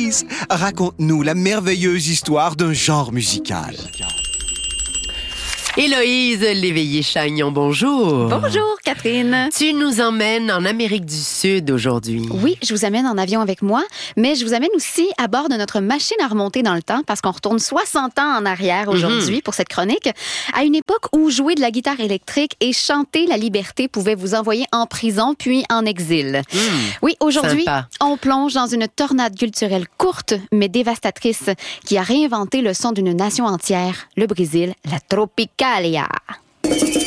Héloïse, raconte-nous la merveilleuse histoire d'un genre musical. Héloïse Léveillé-Chagnon, bonjour. Bonjour, Catherine. Tu nous emmènes en Amérique du Sud aujourd'hui. Oui, je vous amène en avion avec moi, mais je vous amène aussi à bord de notre machine à remonter dans le temps, parce qu'on retourne 60 ans en arrière aujourd'hui pour cette chronique, à une époque où jouer de la guitare électrique et chanter la liberté pouvait vous envoyer en prison puis en exil. Oui, aujourd'hui, Sympa. on plonge dans une tornade culturelle courte mais dévastatrice qui a réinventé le son d'une nation entière, le Brésil, la Tropicalia.